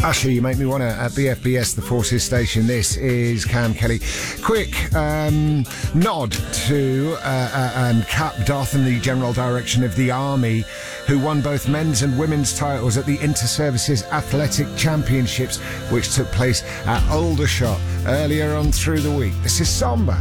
Usher, you make me want to at BFBS, the Forces Station. This is Cam Kelly. Quick nod to Cap Darthan, the General Direction of the Army, who won both men's and women's titles at the Inter-Services Athletic Championships, which took place at Aldershot earlier on through the week. This is Samba.